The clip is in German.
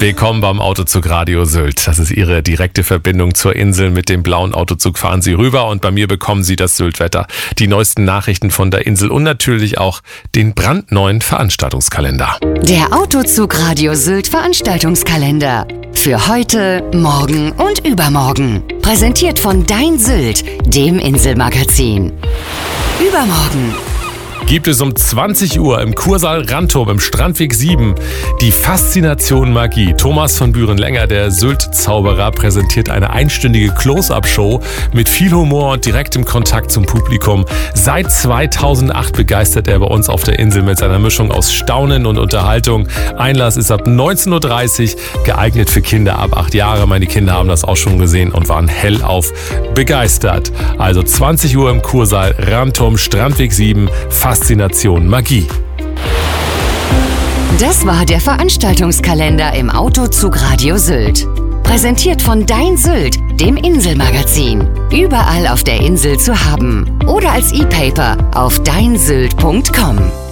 Willkommen beim Autozug Radio Sylt. Das ist Ihre direkte Verbindung zur Insel. Mit dem blauen Autozug fahren Sie rüber und bei mir bekommen Sie das Sylt-Wetter, die neuesten Nachrichten von der Insel und natürlich auch den brandneuen Veranstaltungskalender. Der Autozug Radio Sylt Veranstaltungskalender. Für heute, morgen und übermorgen. Präsentiert von Dein Sylt, dem Inselmagazin. Übermorgen Gibt es um 20 Uhr im Kursaal Rantum im Strandweg 7 die Faszination Magie. Thomas von Büren-Länger, der Sylt-Zauberer, präsentiert eine einstündige Close-Up-Show mit viel Humor und direktem Kontakt zum Publikum. Seit 2008 begeistert er bei uns auf der Insel mit seiner Mischung aus Staunen und Unterhaltung. Einlass ist ab 19.30 Uhr, geeignet für Kinder ab 8 Jahre. Meine Kinder haben das auch schon gesehen und waren hellauf begeistert. Also 20 Uhr im Kursaal Rantum, Strandweg 7, Faszination Magie. Das war der Veranstaltungskalender im Autozug Radio Sylt. Präsentiert von Dein Sylt, dem Inselmagazin. Überall auf der Insel zu haben. Oder als E-Paper auf deinsylt.com.